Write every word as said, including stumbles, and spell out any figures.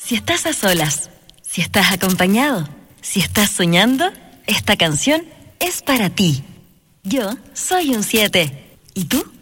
Si estás a solas, si estás acompañado, si estás soñando, esta canción es para ti. Yo soy un siete. ¿Y tú?